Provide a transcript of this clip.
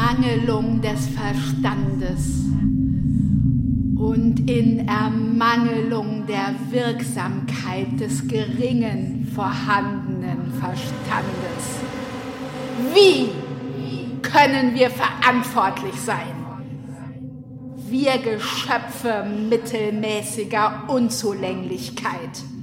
Ermangelung des Verstandes und in Ermangelung der Wirksamkeit des geringen vorhandenen Verstandes. Wie können wir verantwortlich sein? Wir Geschöpfe mittelmäßiger Unzulänglichkeit.